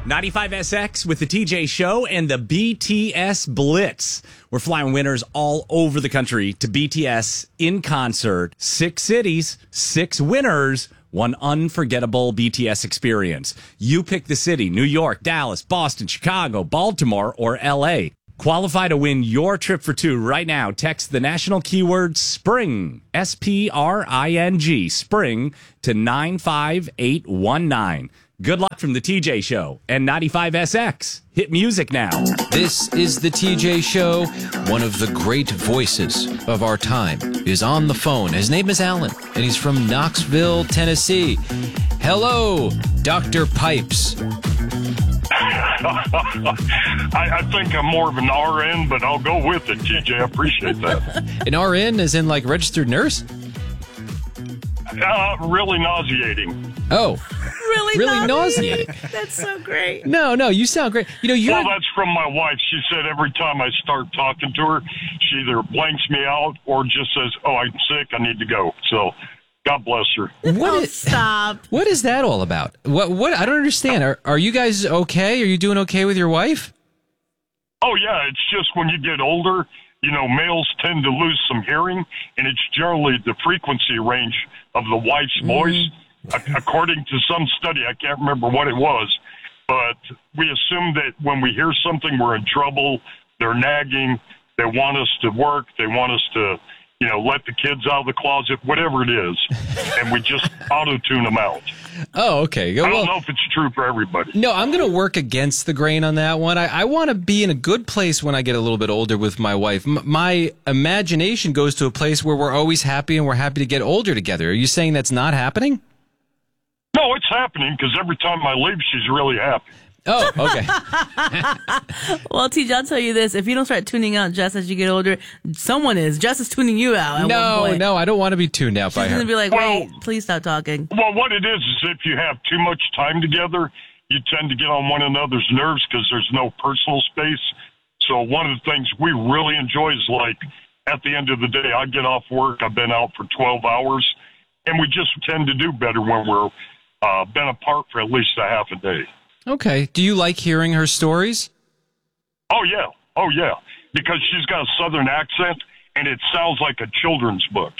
95SX with the TJ Show and the BTS Blitz. We're flying winners all over the country to BTS in concert. 6 cities, 6 winners, one unforgettable BTS experience. You pick the city: New York, Dallas, Boston, Chicago, Baltimore, or LA. Qualify to win your trip for 2 right now. Text the national keyword SPRING, SPRING, SPRING, to 95819. Good luck from the TJ Show and 95SX. Hit music now. This is the TJ Show. One of the great voices of our time is on the phone. His name is Alan, and he's from Knoxville, Tennessee. Hello, Dr. Pipes. I think I'm more of an RN, but I'll go with it, TJ. I appreciate that. An RN as in like registered nurse? Really nauseating. Oh. Really nauseating. That's so great. No, you sound great. Well, that's from my wife. She said every time I start talking to her, she either blanks me out or just says, "Oh, I'm sick. I need to go." So, God bless her. Stop. What is that all about? What? I don't understand. Are you guys okay? Are you doing okay with your wife? Oh, yeah. It's just when you get older, males tend to lose some hearing, and it's generally the frequency range of the wife's voice. According to some study, I can't remember what it was, but we assume that when we hear something, we're in trouble. They're nagging. They want us to work. They want us to, let the kids out of the closet, whatever it is. And we just auto-tune them out. Oh, okay. I don't know if it's true for everybody. No, I'm going to work against the grain on that one. I want to be in a good place when I get a little bit older with my wife. My imagination goes to a place where we're always happy and we're happy to get older together. Are you saying that's not happening? No, it's happening because every time I leave, she's really happy. Oh, okay. Well, TJ, I'll tell you this. If you don't start tuning out Jess as you get older, someone is. Jess is tuning you out at one point. No, I don't want to be tuned out by her. She's going to be like, wait, please stop talking. Well, what it is if you have too much time together, you tend to get on one another's nerves because there's no personal space. So one of the things we really enjoy is, like, at the end of the day, I get off work, I've been out for 12 hours, and we just tend to do better when we're been apart for at least a half a day. Okay. Do you like hearing her stories? Oh, yeah. Because she's got a southern accent, and it sounds like a children's book.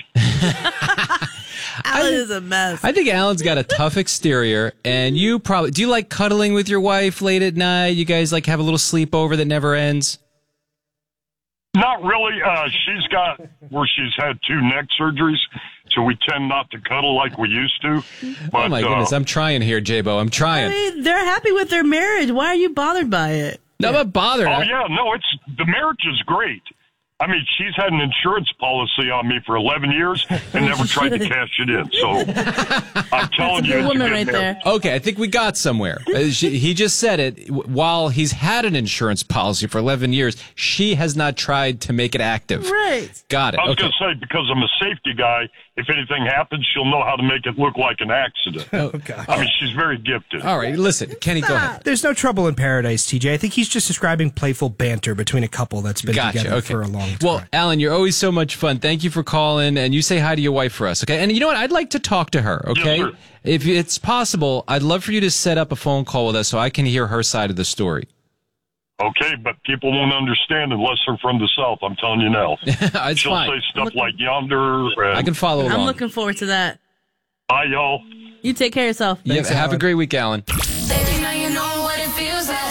Alan is a mess. I think Alan's got a tough exterior, and you probably... Do you like cuddling with your wife late at night? You guys like have a little sleepover that never ends? Not really. She's got where she's had 2 neck surgeries, so we tend not to cuddle like we used to. But, oh, my goodness. I'm trying here, J-Bo. I'm trying. I mean, they're happy with their marriage. Why are you bothered by it? No, I'm not bothered. Oh, yeah. No, the marriage is great. I mean, she's had an insurance policy on me for 11 years and never tried to cash it in. So I'm telling you, it's a woman good right there. Okay, I think we got somewhere. He just said it. While he's had an insurance policy for 11 years, she has not tried to make it active. Right. Got it. I was going to say, because I'm a safety guy, if anything happens, she'll know how to make it look like an accident. Oh, God. I mean, she's very gifted. All right, listen, Kenny, go ahead. There's no trouble in paradise, TJ. I think he's just describing playful banter between a couple that's been together for a long time. Well, Alan, you're always so much fun. Thank you for calling, and you say hi to your wife for us, okay? And you know what? I'd like to talk to her, okay? Yes, sir. If it's possible, I'd love for you to set up a phone call with us so I can hear her side of the story. Okay, but people won't understand unless they're from the South. I'm telling you now. She'll fine. say stuff like yonder. I can follow along. I'm looking forward to that. Bye, y'all. You take care of yourself. Thanks, have a great week, Alan. Baby, now you know what it feels like.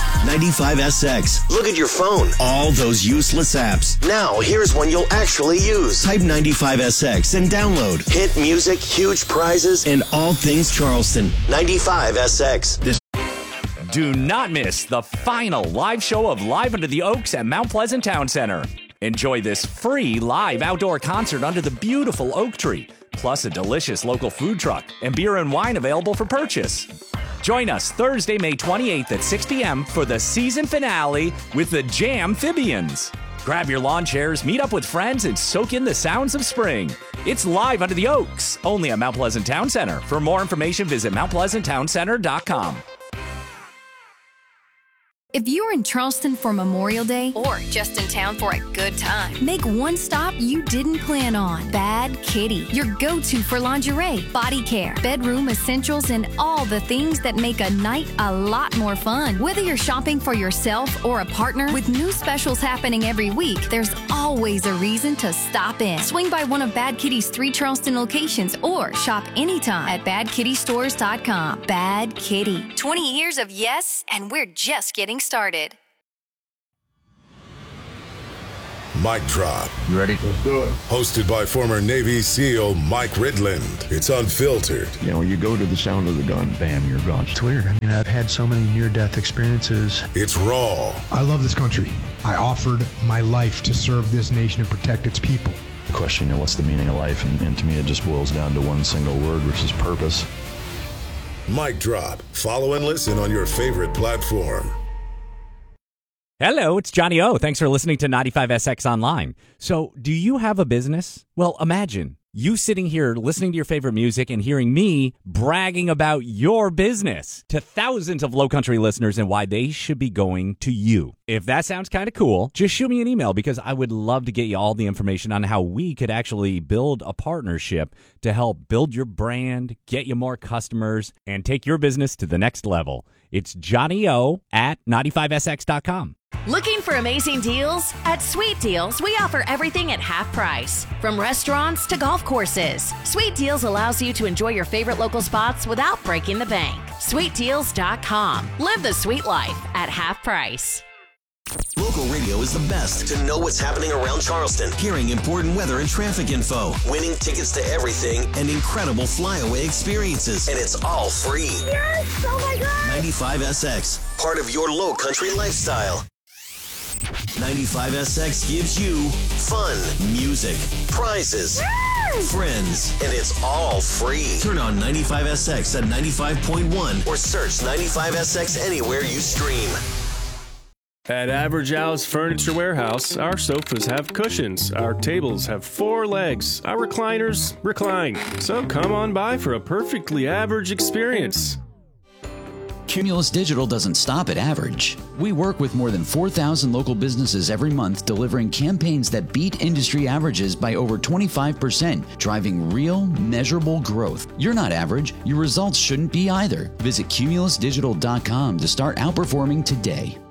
95SX. Look at your phone. All those useless apps. Now, here's one you'll actually use. Type 95SX and download. Hit music, huge prizes, and all things Charleston. 95SX. Do not miss the final live show of Live Under the Oaks at Mount Pleasant Town Center. Enjoy this free live outdoor concert under the beautiful oak tree, plus a delicious local food truck and beer and wine available for purchase. Join us Thursday, May 28th at 6 p.m. for the season finale with the Jam-Phibians. Grab your lawn chairs, meet up with friends, and soak in the sounds of spring. It's Live Under the Oaks, only at Mount Pleasant Town Center. For more information, visit mountpleasanttowncenter.com. If you're in Charleston for Memorial Day or just in town for a good time, make one stop you didn't plan on. Bad Kitty, your go-to for lingerie, body care, bedroom essentials, and all the things that make a night a lot more fun. Whether you're shopping for yourself or a partner, with new specials happening every week, there's always a reason to stop in. Swing by one of Bad Kitty's 3 Charleston locations or shop anytime at badkittystores.com. Bad Kitty, 20 years of yes, and we're just getting started. Mic Drop. You ready? Let's do it. Hosted by former Navy SEAL Mike Ridland. It's unfiltered. You know, you go to the sound of the gun, bam, you're gone. It's weird. I mean, I've had so many near-death experiences. It's raw. I love this country. I offered my life to serve this nation and protect its people. The question, you know, what's the meaning of life? And to me, it just boils down to one single word, which is purpose. Mic Drop. Follow and listen on your favorite platform. Hello, it's Johnny O. Thanks for listening to 95SX Online. So, do you have a business? Well, imagine you sitting here listening to your favorite music and hearing me bragging about your business to thousands of Low Country listeners and why they should be going to you. If that sounds kind of cool, just shoot me an email because I would love to get you all the information on how we could actually build a partnership to help build your brand, get you more customers, and take your business to the next level. It's Johnny O at 95SX.com. Looking for amazing deals? At Sweet Deals, we offer everything at half price. From restaurants to golf courses, Sweet Deals allows you to enjoy your favorite local spots without breaking the bank. SweetDeals.com. Live the sweet life at half price. Local radio is the best to know what's happening around Charleston, hearing important weather and traffic info, winning tickets to everything, and incredible flyaway experiences. And it's all free. Yes! Oh my God! 95SX, part of your Low Country lifestyle. 95SX gives you fun, music, prizes, friends, and it's all free. Turn on 95SX at 95.1 or search 95SX anywhere you stream. At Average Al's Furniture Warehouse, our sofas have cushions, our tables have 4 legs, our recliners recline. So come on by for a perfectly average experience. Cumulus Digital doesn't stop at average. We work with more than 4,000 local businesses every month, delivering campaigns that beat industry averages by over 25%, driving real, measurable growth. You're not average. Your results shouldn't be either. Visit cumulusdigital.com to start outperforming today.